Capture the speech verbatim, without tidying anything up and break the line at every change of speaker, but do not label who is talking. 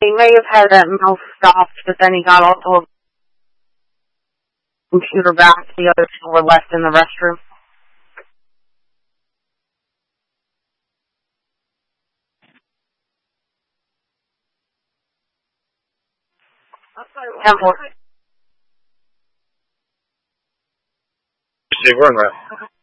He may have had that mouth stopped, but then he got all the computer back. The other two were left in the restroom. Temple.
Steve, we're in route.